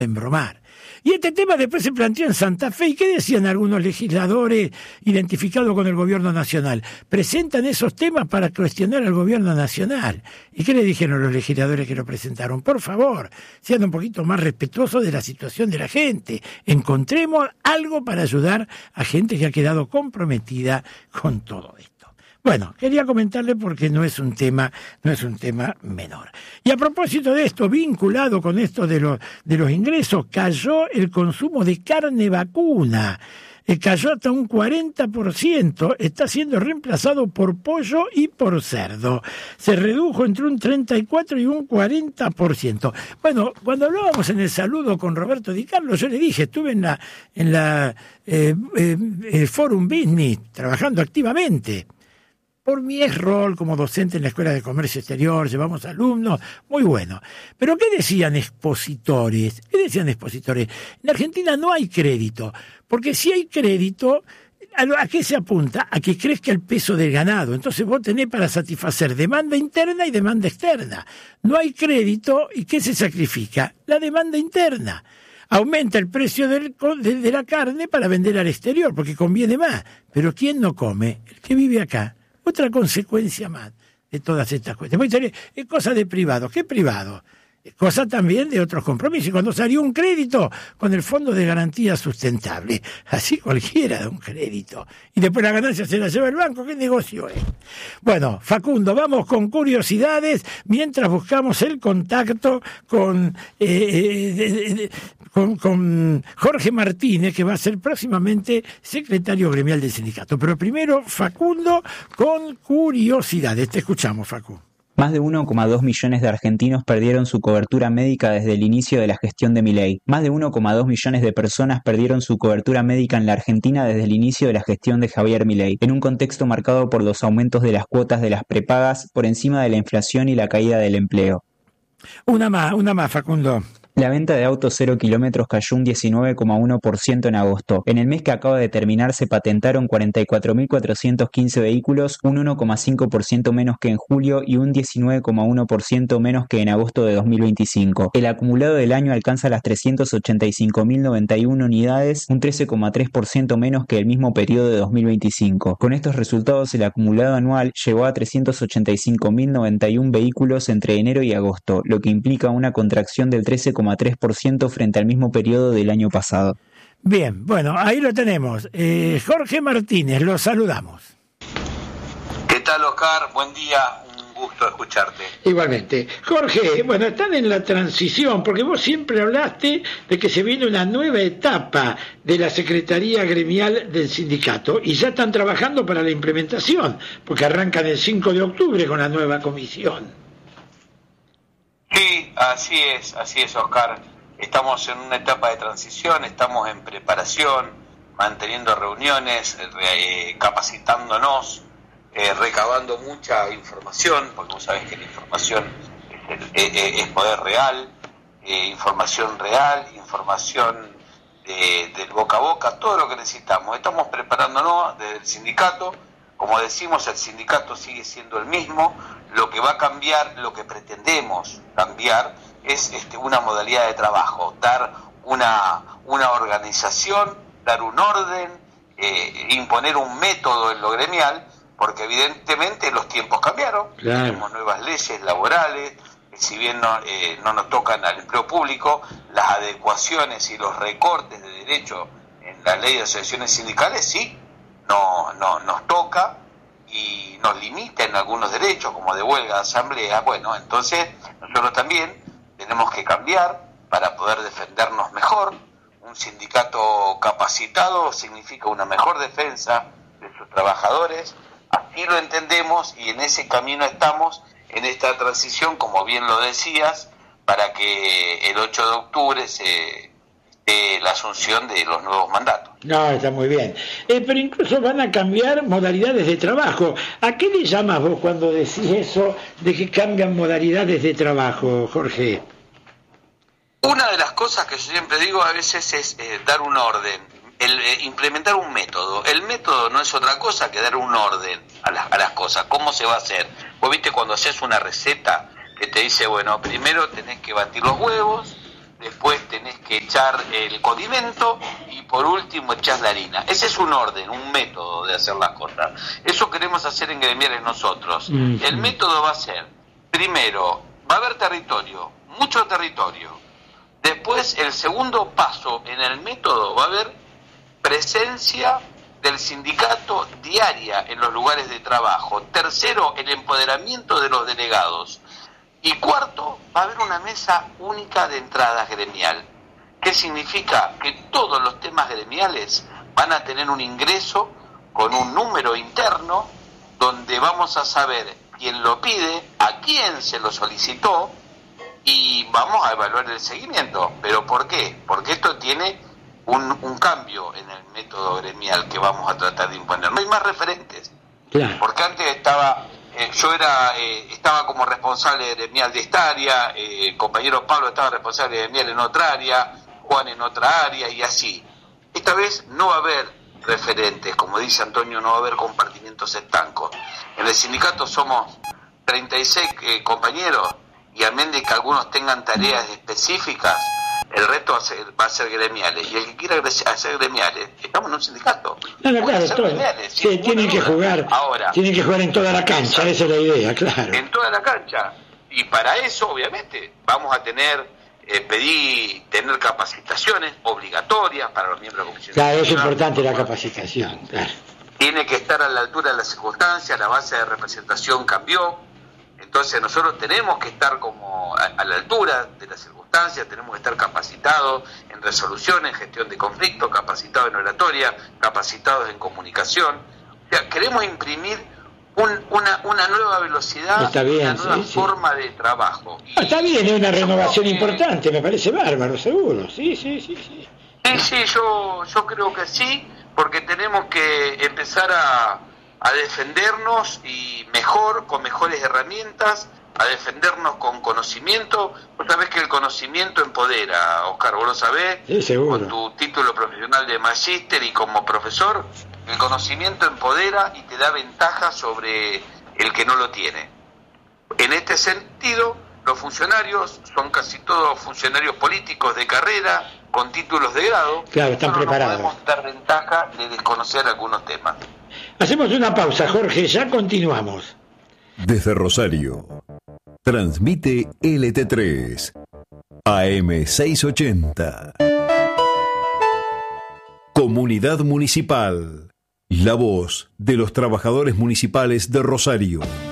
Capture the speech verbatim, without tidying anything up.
embromar. Y este tema después se planteó en Santa Fe. ¿Y qué decían algunos legisladores identificados con el gobierno nacional? Presentan esos temas para cuestionar al gobierno nacional. ¿Y qué le dijeron los legisladores que lo presentaron? Por favor, sean un poquito más respetuosos de la situación de la gente. Encontremos algo para ayudar a gente que ha quedado comprometida con todo esto. Bueno, quería comentarle porque no es un tema, no es un tema menor. Y a propósito de esto, vinculado con esto de los, de los ingresos, cayó el consumo de carne vacuna. Eh, cayó hasta un cuarenta por ciento, está siendo reemplazado por pollo y por cerdo. Se redujo entre un treinta y cuatro y un cuarenta por ciento. Bueno, cuando hablábamos en el saludo con Roberto Di Carlo, yo le dije, estuve en la, en la eh, eh, eh, Forum Business trabajando activamente. Por mi ex rol como docente en la Escuela de Comercio Exterior, llevamos alumnos, muy bueno. Pero ¿qué decían expositores? ¿Qué decían expositores? En Argentina no hay crédito, porque si hay crédito, ¿a qué se apunta? A que crezca el peso del ganado. Entonces vos tenés para satisfacer demanda interna y demanda externa. No hay crédito, ¿y qué se sacrifica? La demanda interna. Aumenta el precio del, de, de la carne para vender al exterior, porque conviene más. Pero ¿quién no come? El que vive acá. Otra consecuencia más de todas estas cuestiones. Es cosa de privado. ¿Qué privado? Es cosa también de otros compromisos. Y cuando salió un crédito con el Fondo de Garantía Sustentable, así cualquiera da un crédito. Y después la ganancia se la lleva el banco. ¿Qué negocio es? Bueno, Facundo, vamos con curiosidades mientras buscamos el contacto con, eh, de, de, de, con, con Jorge Martínez, que va a ser próximamente secretario gremial del sindicato. Pero primero, Facundo, con curiosidades. Te escuchamos, Facu. Más de uno coma dos millones de argentinos perdieron su cobertura médica desde el inicio de la gestión de Milei. Más de uno coma dos millones de personas perdieron su cobertura médica en la Argentina desde el inicio de la gestión de Javier Milei, en un contexto marcado por los aumentos de las cuotas de las prepagas por encima de la inflación y la caída del empleo. Una más, una más, Facundo. La venta de autos cero kilómetros cayó un diecinueve coma uno por ciento en agosto. En el mes que acaba de terminar se patentaron cuarenta y cuatro mil cuatrocientos quince vehículos, un uno coma cinco por ciento menos que en julio y un diecinueve coma uno por ciento menos que en agosto de dos mil veinticinco. El acumulado del año alcanza las trescientas ochenta y cinco mil noventa y uno unidades, un trece coma tres por ciento menos que el mismo periodo de dos mil veinticinco. Con estos resultados, el acumulado anual llegó a trescientos ochenta y cinco mil noventa y uno vehículos entre enero y agosto, lo que implica una contracción del trece coma tres por ciento frente al mismo periodo del año pasado. Bien, bueno, ahí lo tenemos. Eh, Jorge Martínez, lo saludamos. ¿Qué tal, Oscar? Buen día, un gusto escucharte. Igualmente. Jorge, bueno, están en la transición, porque vos siempre hablaste de que se viene una nueva etapa de la Secretaría Gremial del Sindicato y ya están trabajando para la implementación, porque arrancan el cinco de octubre con la nueva comisión. Sí, así es, así es, Oscar. Estamos en una etapa de transición, estamos en preparación, manteniendo reuniones, eh, capacitándonos, eh, recabando mucha información, porque vos sabés que la información es, es, es poder real, eh, información real, información de, del boca a boca, todo lo que necesitamos. Estamos preparándonos desde el sindicato. Como decimos, el sindicato sigue siendo el mismo. Lo que va a cambiar, lo que pretendemos cambiar, es este, una modalidad de trabajo, dar una, una organización, dar un orden, eh, imponer un método en lo gremial, porque evidentemente los tiempos cambiaron, claro. Tenemos nuevas leyes laborales, si bien no, eh, no nos tocan al empleo público, las adecuaciones y los recortes de derechos en la ley de asociaciones sindicales, sí, no, no nos toca y nos limita en algunos derechos, como de huelga, de asamblea. Bueno, entonces nosotros también tenemos que cambiar para poder defendernos mejor. Un sindicato capacitado significa una mejor defensa de sus trabajadores, así lo entendemos y en ese camino estamos, en esta transición, como bien lo decías, para que el ocho de octubre se eh, la asunción de los nuevos mandatos. No, está muy bien. Eh, pero incluso van a cambiar modalidades de trabajo. ¿A qué le llamas vos cuando decís eso de que cambian modalidades de trabajo, Jorge? Una de las cosas que yo siempre digo a veces es eh, dar un orden, el, eh, implementar un método. El método no es otra cosa que dar un orden a las, a las cosas. ¿Cómo se va a hacer? Vos viste cuando haces una receta que te dice, bueno, primero tenés que batir los huevos, después tenés que echar el condimento y por último echás la harina. Ese es un orden, un método de hacer las cosas. Eso queremos hacer en Gremiales nosotros. Mm-hmm. El método va a ser, primero, va a haber territorio, mucho territorio. Después, el segundo paso en el método va a haber presencia del sindicato diaria en los lugares de trabajo. Tercero, el empoderamiento de los delegados. Y cuarto, va a haber una mesa única de entradas gremial. ¿Qué significa? Que todos los temas gremiales van a tener un ingreso con un número interno donde vamos a saber quién lo pide, a quién se lo solicitó y vamos a evaluar el seguimiento. ¿Pero por qué? Porque esto tiene un, un cambio en el método gremial que vamos a tratar de imponer. No hay más referentes. Claro. Porque antes estaba... Eh, yo era eh, estaba como responsable gremial de esta área, eh, el compañero Pablo estaba responsable gremial en otra área, Juan en otra área y así. Esta vez no va a haber referentes, como dice Antonio, no va a haber compartimientos estancos. En el sindicato somos treinta y seis eh, compañeros y amén de que algunos tengan tareas específicas, el resto va a ser, va a ser gremiales. Y el que quiera hacer gremiales, estamos en un sindicato. No, no, claro, todo. Gremiales, sí, tienen que jugar. Ahora, tienen que jugar en toda la cancha, esa es la idea, claro. En toda la cancha. Y para eso, obviamente, vamos a tener, eh, pedir, tener capacitaciones obligatorias para los miembros de la comisión. Claro, es importante la capacitación, claro. Tiene que estar a la altura de las circunstancias, la base de representación cambió. Entonces nosotros tenemos que estar como a, a la altura de las circunstancias, tenemos que estar capacitados en resolución, en gestión de conflictos, capacitados en oratoria, capacitados en comunicación. O sea, queremos imprimir un, una, una nueva velocidad, está bien, una nueva sí, forma sí. de trabajo. Y está bien, es una renovación que... importante, me parece bárbaro, seguro. Sí, sí, sí, sí. Sí, sí, yo, yo creo que sí, porque tenemos que empezar a... a defendernos y mejor, con mejores herramientas, a defendernos con conocimiento. Vos sabés que el conocimiento empodera, Oscar, vos lo sabés, sí, seguro. Con tu título profesional de magíster y como profesor, el conocimiento empodera y te da ventaja sobre el que no lo tiene. En este sentido, los funcionarios son casi todos funcionarios políticos de carrera, con títulos de grado. Claro, están preparados. No podemos dar ventaja de desconocer algunos temas. Hacemos una pausa, Jorge, ya continuamos. Desde Rosario, transmite L T tres, A M seiscientos ochenta. Comunidad Municipal, la voz de los trabajadores municipales de Rosario.